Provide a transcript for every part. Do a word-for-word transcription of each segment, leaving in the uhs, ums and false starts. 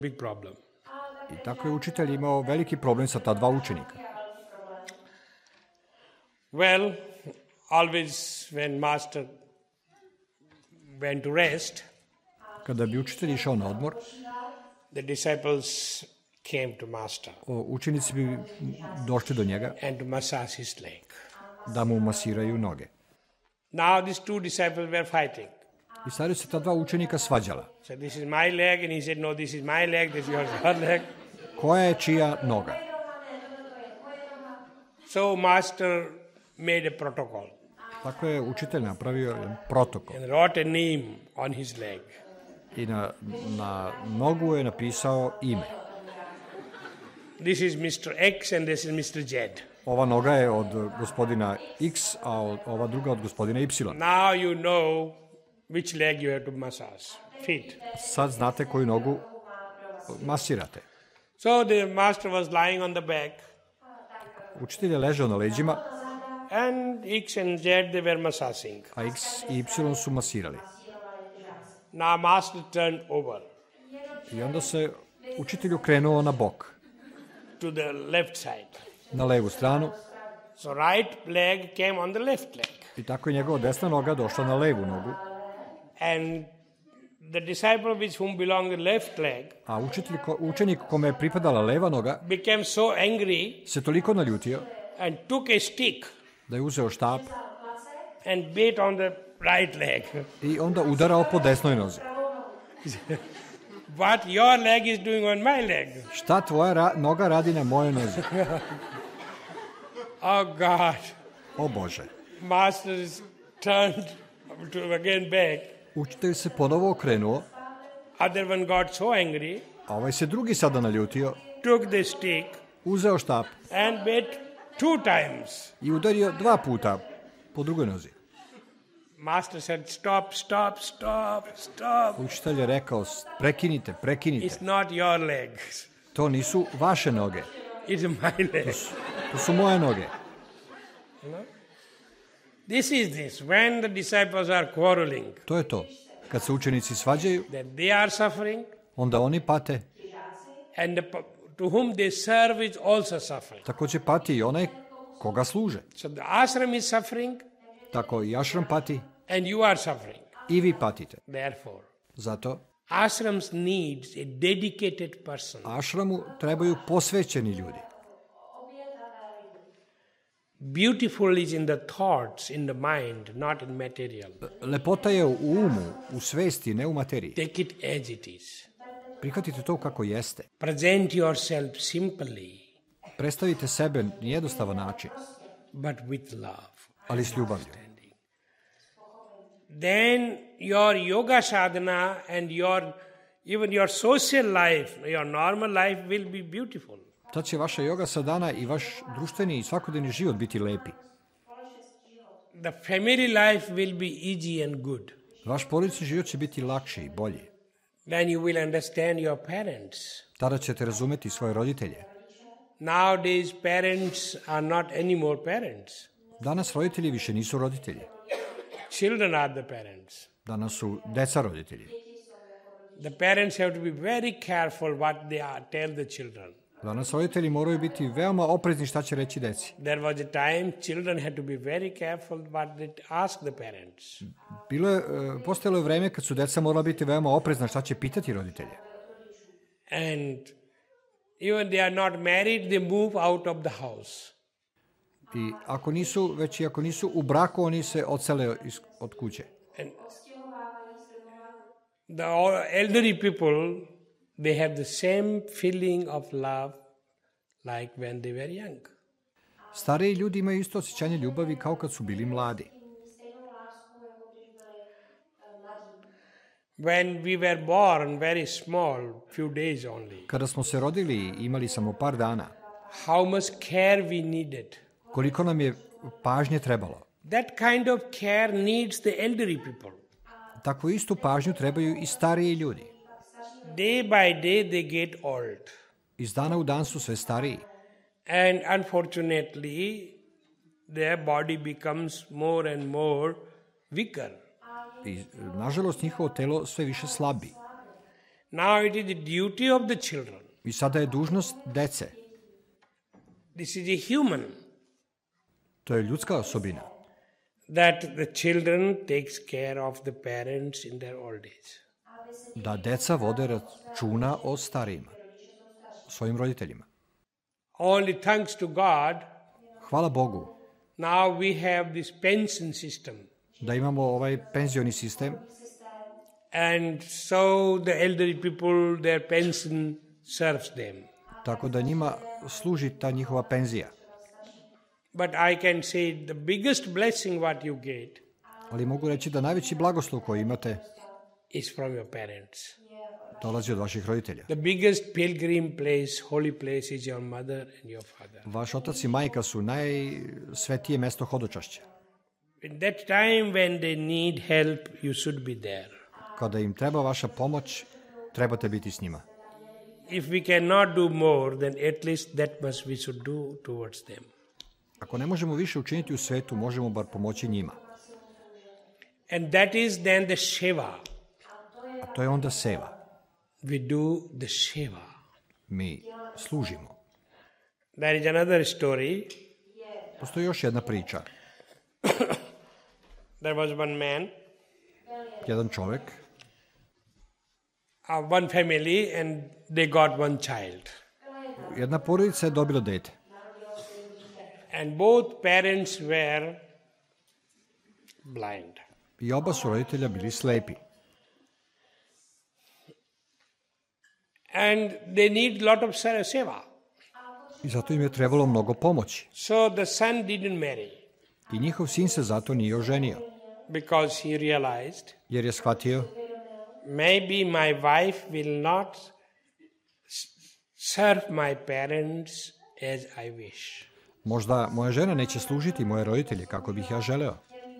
Big problem. I tako je učitelj imao veliki problem sa ta dva učenika. Well, always when master went to rest, Kada bi učitelj išao na odmor, the disciples came to master o, učenici bi došli do njega and to massage his leg. da mu masiraju noge. Now these two disciples were fighting. I sad su se ta dva učenika svađala. So this is my leg, and he said, no, this is my leg, this is your leg. Koja je čija noga? So master made a protocol Tako je učitelj napravio jedan protokol. and wrote a name on his leg. I na, na nogu je napisao ime. This is mister X and this is mister Z. Ova noga je od gospodina X, a od- ova druga od gospodina Y. Now you know which leg you have to massage. Feet. Sad znate koju nogu masirate. So the master was lying on the back, Učitelj je ležao na leđima, and X and Z they were massaging. a X i Y su masirali. Now master turned over I onda se učitelj okrenuo na bok, to the left side. na levu stranu, So right leg came on the left leg. i tako je njegova desna noga došla na levu nogu, And the disciple with whom belonged the left leg a učitelj, ko- učenik kome je pripadala leva noga became so angry se toliko naljutio and took a stick da je uzeo štap and beat on the right leg. i onda udarao po desnoj nozi. What your leg is doing on my leg? Šta tvoja ra- noga radi na mojoj nozi? Oh God. O Bože. Master is turned to again back. Učitelj se ponovo okrenuo, Other one got so angry, a ovaj se drugi sada naljutio, took the stick uzeo štap and beat two times. i udario dva puta po drugoj nozi. Master said, stop, stop, stop, stop. Učitelj je rekao, "S- prekinite, prekinite, It's not your legs. to nisu vaše noge, It's my leg. to su moje noge." This is this. When the disciples are quarreling, To je to. Kad se učenici svađaju, then they are suffering, onda oni pate, and the, p- to whom they serve is also suffering. tako će pati i onaj koga služe. So the ashram is suffering, Tako i ašram pati and you are suffering. i vi patite. Therefore, Zato ashrams needs a dedicated person. ašramu trebaju posvećeni ljudi. Beautiful is in the thoughts, in the mind, not in material. Lepota je u umu, u svesti, ne u materiji. Take it as it is. Prihvatite to kako jeste. Present yourself simply, Predstavite sebe na jednostavan način, but with love. ali s ljubavlju. Then your yoga sadhana and your even your social life, your normal life will be beautiful. Tad će vaša joga sadana i vaš društveni i svakodnevni život biti lepi. The family life will be easy and good. Vaš porodični život će biti lakši i bolji. Then you will understand your parents. Tada ćete razumeti svoje roditelje. Nowadays, parents are not anymore parents. Danas roditelji više nisu roditelji. Children are the parents. Danas su deca roditelji. The parents have to be very careful what they are, tell the children. Danas roditelji moraju biti veoma oprezni šta će reći deci. There was a time children had to be very careful what they ask the parents. Bilo je, e, postojalo je vreme kad su deca morala biti veoma oprezna šta će pitati roditelje. And even they are not married, they move out of the house. I ako nisu, već i ako nisu u braku, oni se odsele iz, od kuće. And the elderly people, they have the same feeling of love like when they were young. Stariji ljudi imaju isto osjećanje ljubavi kao kad su bili mladi. When we were born, very small, few days only, Kada smo se rodili i imali samo par dana, how much care we needed. koliko nam je pažnje trebalo. That kind of care needs the elderly people. Takvu istu pažnju trebaju i stariji ljudi. Day by day they get old. Iz dana u dan su sve stariji. And unfortunately, their body becomes more and more weaker. I, nažalost, njihovo telo sve više slabi. Now it is the duty of the children. I sada je dužnost dece. This is a human. To je ljudska osobina. That the children takes care of the parents in their old age. Da deca vode računa o starijima, svojim roditeljima. Only thanks to God, Hvala Bogu now we have this pension system. da imamo ovaj penzioni sistem, And so the elderly people, their pension serves them. tako da njima služi ta njihova penzija. But I can say the biggest blessing what you get Ali mogu reći da najveći blagoslov koji imate is from your parents. dolazi od vaših roditelja. The biggest pilgrim place, holy place is your mother and your father. Vaš otac i majka su najsvetije mesto hodočašća. In that time when they need help, you should be there. Kada im treba vaša pomoć, trebate biti s njima. If we cannot do more, then at least that much we should do towards them. Ako ne možemo više učiniti u svetu, možemo bar pomoći njima. And that is then the Shiva. A to je onda seva. We do the Shiva. Mi služimo. There is another story. Postoji još jedna priča. There was one man, Jedan čovjek, uh, one family, and they got one child. jedna porodica je dobila dete. And both parents were blind. I oba su roditelja bili slepi. And they need lot of sa- seva. I zato im je trebalo mnogo pomoći. So the son didn't marry I njihov sin se zato nije oženio. because he realized Jer je shvatio, maybe my wife will not s- serve my parents as I wish. možda moja žena neće služiti moje roditelje kako bih ja želeo.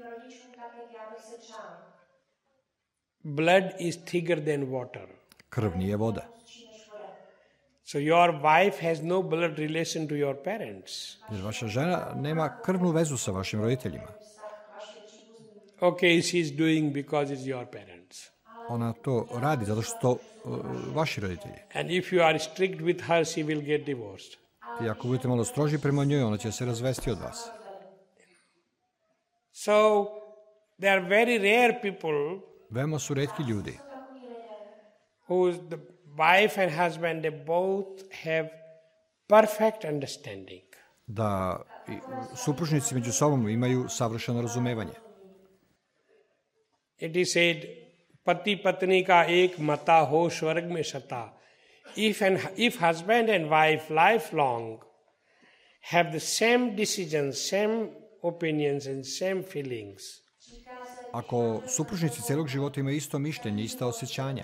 Blood is thicker than water. Krv nije voda. So your wife has no blood relation to your parents. Jer vaša žena nema krvnu vezu sa vašim roditeljima. Okay, she's doing because it's your parents. Ona to radi zato što to uh, vaši roditelji. And if you are strict with her, she will get divorced. I ako budete malo stroži prema njoj, ona će se razvesti od vas. So there are very rare people Veoma su retki ljudi who the wife and husband, they both have perfect understanding. da i supružnici među sobom imaju savršeno razumevanje. It is said, pati patni ka ek mata ho swarg mein shata. If an, if husband and wife lifelong have the same decisions, same opinions and same feelings, Ako supružnici celog života imaju isto mišljenje, ista osjećanja,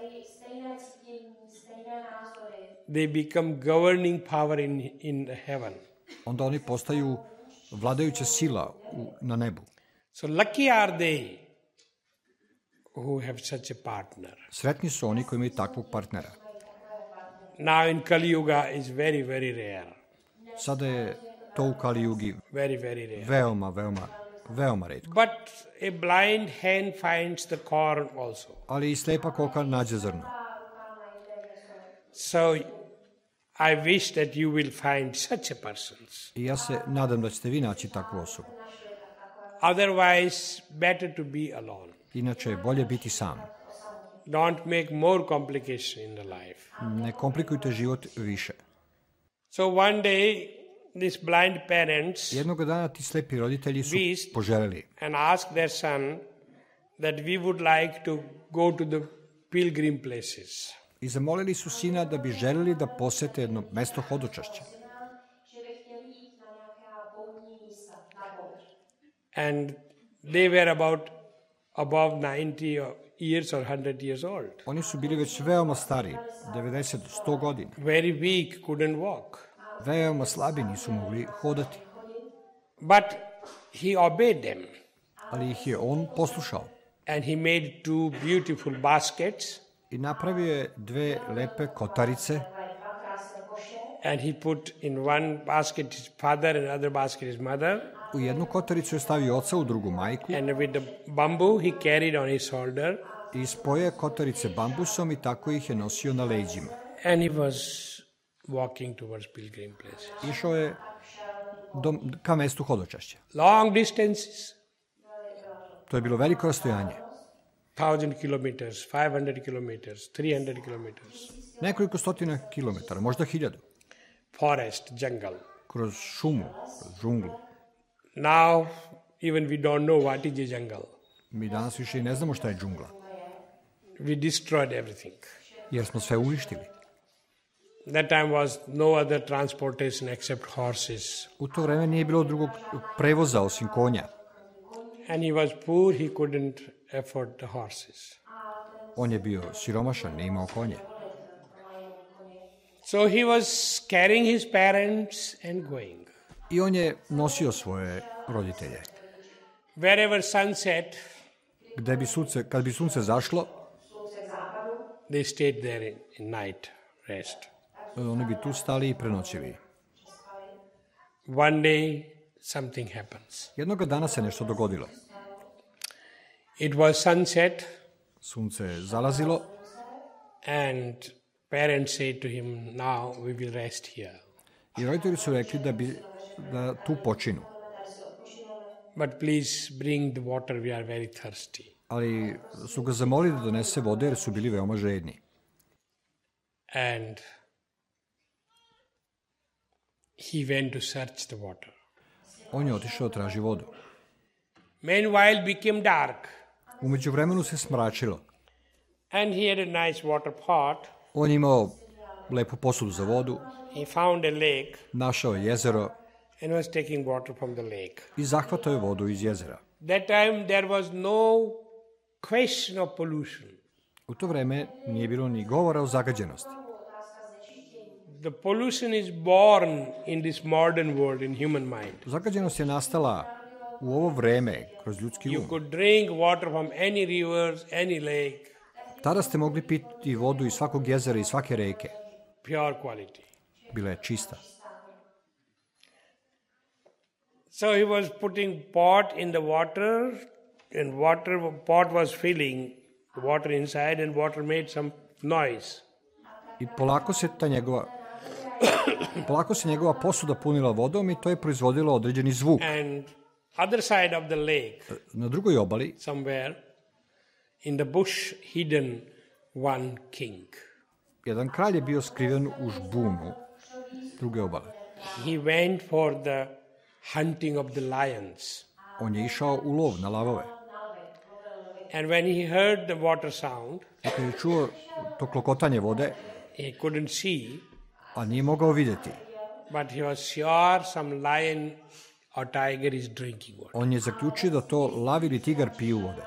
they become governing power in, in heaven. onda oni postaju vladajuća sila u, na nebu. So lucky are they who have such a partner. Sretni su oni koji imaju takvog partnera. Now in Kali Yuga is very, very rare. Sada je to u Kali Jugi Very, very rare. veoma, veoma, veoma retko. But a blind hen finds the corn also. Ali i slepa koka nađe zrno. So I wish that you will find such a person. I ja se nadam da ćete vi naći takvu osobu. Otherwise, better to be alone. Inače je bolje biti sam. Don't make more complication in the life. Ne komplikujte život više. So one day, these blind parents Jednog dana ti slepi roditelji su wished poželjeli and asked their son that we would like to go to the pilgrim places. i zamolili su sina da bi želeli da posete jedno mesto hodočašća. And they were about above ninety years or one hundred years old. Oni su bili već veoma stari, devedeset do sto godina. Very weak, couldn't walk. Veoma slabi, nisu mogli hodati. But he obeyed them. Ali ih je on poslušao. And he made two beautiful baskets. I napravio je dve lepe kotarice. And he put in one basket his father and another basket his mother. U jednu kotaricu je stavio oca, u drugu majku. And with the bamboo he carried on his shoulder. I spoje kotarice bambusom i tako ih je nosio na leđima. And he was walking towards pilgrim places. Išao je do, ka mestu hodočašća. Long distances, To je bilo veliko rastojanje. thousand kilometers, five hundred kilometers, three hundred kilometers. Nekoliko stotina kilometara, možda hiljadu. Forest, jungle. Kroz šumu, kroz džunglu. Now, even we don't know what is a jungle. Mi danas više i ne znamo šta je džungla, We destroyed everything. jer smo sve uništili. That time was no other transportation except horses. U to vreme nije bilo drugog prevoza osim konja. And he was poor, he couldn't afford the horses. On je bio siromašan, nije imao konje. So he was carrying his parents and going. I on je nosio svoje roditelje. Wherever sun set, Gde bi sunce, kad bi sunce zašlo, they stayed there in, in night rest. oni bi tu stali i prenoćili. One day, something happens. Jednoga dana se nešto dogodilo. It was sunset, Sunce je zalazilo and parents said to him, now we will rest here. i roditelji su rekli da bi da tu počinu. But please bring the water, we are very thirsty. Ali su ga zamolili da donese vode jer su bili veoma žedni. And he went to search the water. On je otišao da traži vodu. Meanwhile became dark, Umeđu vremenu se smračilo. and he had a nice water pot. On je imao lepu posudu za vodu, He found a lake našao je jezero and was taking water from the lake. i zahvatao je vodu iz jezera. That time there was no question of pollution. U to vreme nije bilo ni govora o zagađenosti. The pollution is born in this modern world, in human mind. Zagađenost je nastala u ovo vreme kroz ljudski You um. could drink water from any rivers, any lake, Tada ste mogli piti vodu iz svakog jezera i svake reke. pure quality. Bila je čista. So he was putting pot in the water, and water pot was filling the water inside, and water made some noise. I polako se ta njegova polako se njegova posuda punila vodom i to je proizvodilo određeni zvuk. And other side of the lake, Na drugoj obali somewhere in the bush, hidden one king. jedan kralj je bio skriven u žbunu druge obale. He went for the hunting of the lions. On je išao u lov na lavove. And when he heard the water sound, I kad je čuo to klokotanje vode, he couldn't see, a nije mogao vidjeti, but he was sure some lion or tiger is drinking water. on je zaključio da to lav ili tigar piju vode.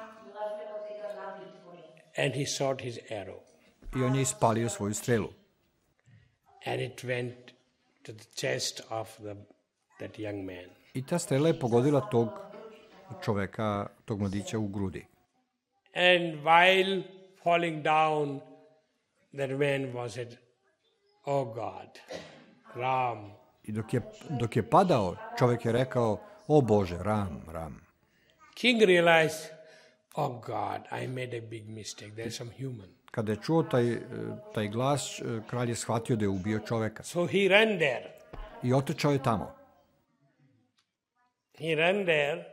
And he shot his arrow, I on je ispalio svoju strelu. and it went to the chest of the, that young man. I ta strela je pogodila tog čoveka, tog mladića u grudi. And while falling down, that man was said, "Oh God, Ram." I dok je, dok je padao, čovek je rekao, o Bože, Ram, Ram. King realized, "Oh God, I made a big mistake. There's some human." Kada je čuo taj, taj glas, kralj je shvatio da je ubio čoveka. So he ran there. I otrčao je tamo. He ran there,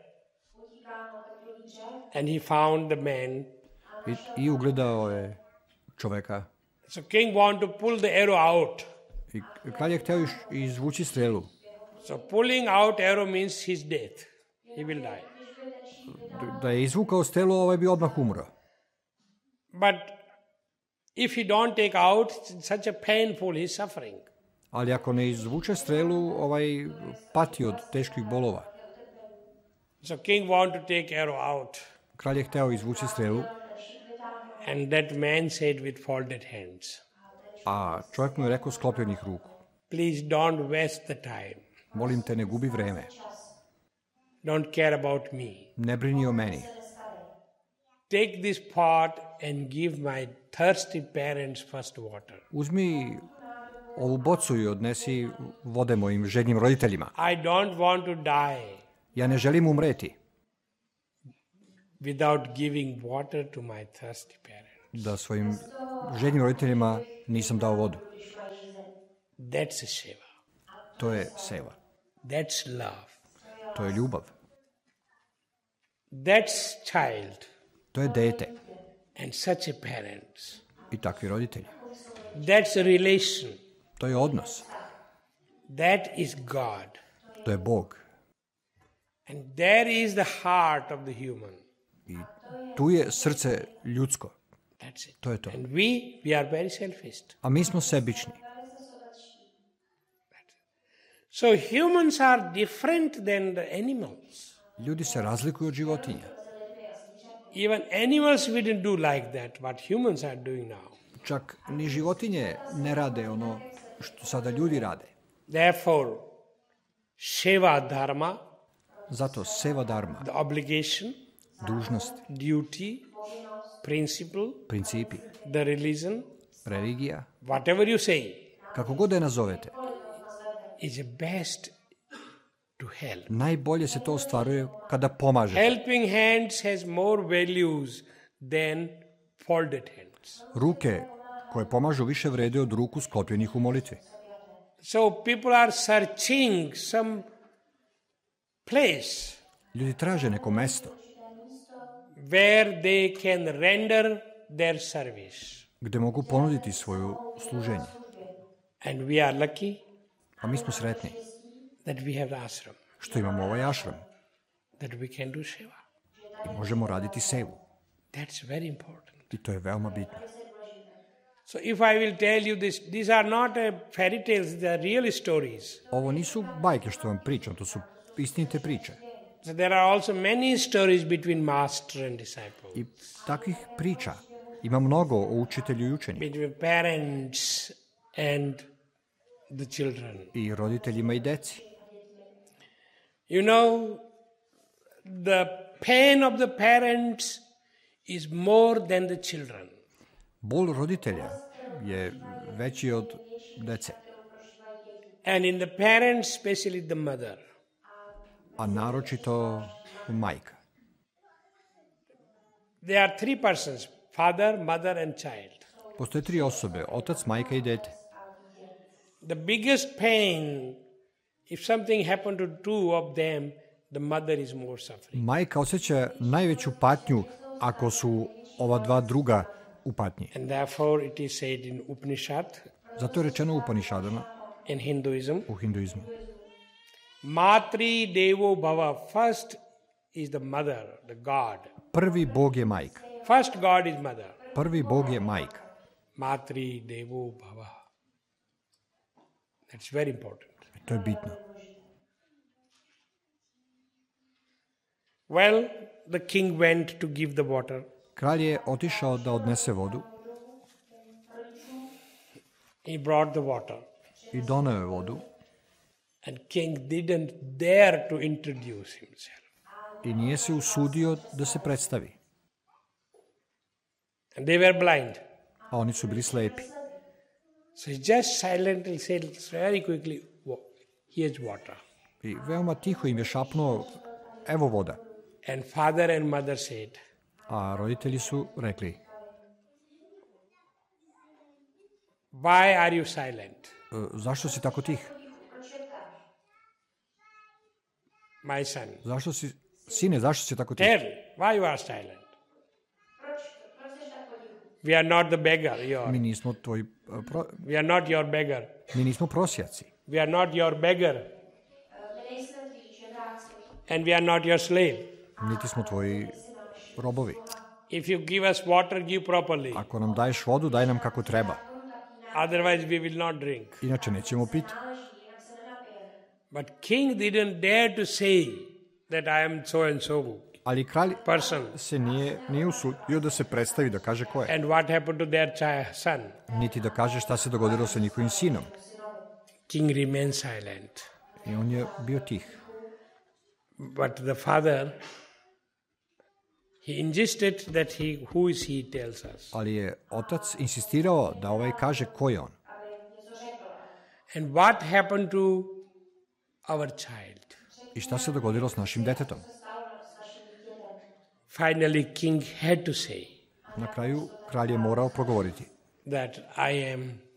and he found the man. I, i ugledao je čoveka. So king wanted to pull the arrow out. I kralj je hteo iš- izvući strelu. So pulling out arrow means his death. He will die. Da je izvukao strelu, ovaj bi odmah umro. But if he don't take out, it's such a painful, he's suffering. Ali ako ne izvuče strelu, ovaj pati od teških bolova. So king wanted to take arrow out. Kralj je hteo izvući strelu, And that man said with folded hands, a čovjek mu je rekao sklopljenih ruku. "Please don't waste the time. Molim te, ne gubi vreme. Don't care about me. Ne brini o meni. Take this pot and give my thirsty parents first water. Uzmi ovu bocu i odnesi vode mojim žednim roditeljima. I don't want to die. Ja ne želim umreti. without giving water to my thirsty parents. Da svojim žednim roditeljima nisam dao vodu. That's a seva. To je seva. That's love. To je ljubav. That's child. To je dete. And such a parents. I takvi roditelji. That's a relation. To je odnos. That is God. To je Bog. And there is the heart of the human. I tu je srce ljudsko. That's it. To je to. And we, we are very selfish. A mi smo sebični. So humans are different than the animals. Ljudi se razlikuju od životinja. Even animals wouldn't do like that, what humans are doing now. Čak ni životinje ne rade ono što sada ljudi rade. Therefore, seva dharma, Zato seva dharma, the obligation, dužnost, duty, principle, principi, the religion, religija, whatever you say, kako god da je nazovete, is the best to help. najbolje se to ostvaruje kada pomažete. Helping hands has more values than folded hands. Ruke koje pomažu više vrede od ruku sklopljenih u molitvi. So people are searching some place Ljudi traže neko mesto where they can render their service. gde mogu ponuditi svoju služenje. And we are lucky A mi smo sretni that we have the ashram, što imamo ovaj ašram that we can do seva. i možemo raditi sevu. That's very important. I to je veoma bitno. So if I will tell you this, these are not uh, fairy tales, they are real stories. Ovo nisu bajke što vam pričam, to su istinite priče. So there are also many stories between master and disciple, I takvih priča ima mnogo o učitelju i učeniku. between parents and the children. I roditeljima i deci. You know, the pain of the parents is more than the children. Bol roditelja je veći od dece, And in the parents, especially the mother. a naročito majka. There are three persons, father, mother and child. Postoje tri osobe, otac, majka i dete. The biggest pain, if something happened to two of them, the mother is more suffering. Majka osjeća najveću patnju ako su ova dva druga u patnji. And therefore it is said in Upanishad, Zato je rečeno u Upanišadama, in Hinduism, u hinduizmu. Matri Devo Bhava, first is the mother, the God. Prvi Bog je majka. First God is mother. Prvi Bog je majka. Matri Devo Bhava. That's very important. To je bitno. Well, the king went to give the water. Kralj je otišao da odnese vodu He brought the water. i doneo je vodu And king didn't dare to introduce himself. i nije se usudio da se predstavi. And they were blind. A oni su bili slepi. So he just silently said very quickly, "Wa- here's water. I veoma tiho im je šapnuo, evo voda. And father and mother said, A roditelji su rekli, why are you silent? "E, zašto si tako tih? My son, Zašto si, sine, zašto si tako tih? tell, why you are silent? We are not the beggar, you are. Mi nismo tvoji, e, pro, We are not your beggar. mi nismo prosjaci. We are not your beggar. And we are not your slave. Niti smo tvoji robovi. If you give us water, give properly. Ako nam daješ vodu, daj nam kako treba. Otherwise, we will not drink. Inače nećemo piti. But king didn't dare to say that I am so and so Ali kralj person. se nije, nije usudio da se predstavi, da kaže ko je. And what happened to their child, son? Niti da kaže šta se dogodilo sa njihovim sinom. King remained silent. I on je bio tih. But the father, he insisted that he, who is he, tells us. Ali je otac insistirao da ovaj kaže ko je on. And what happened to our child? I šta se dogodilo s našim detetom? Finally, king had to say Na kraju kralj je morao progovoriti that I am